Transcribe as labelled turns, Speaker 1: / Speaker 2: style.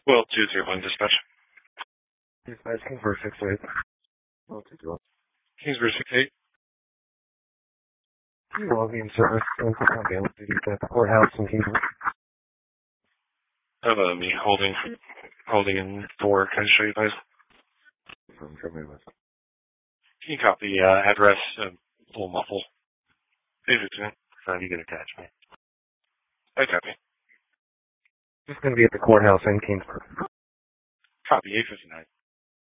Speaker 1: Well, 201 dispatch.
Speaker 2: Dispatch, Kingsburg 68.
Speaker 1: Kingsburg 68.
Speaker 2: You will be in service and on bail duty at the courthouse in Kingsburg.
Speaker 1: Me holding in for, can I show you guys? Can you copy address, a little muffled?
Speaker 2: So you get attached, man.
Speaker 1: I copy.
Speaker 2: Just going to be at the courthouse in Kingsburg.
Speaker 1: Copy, 859.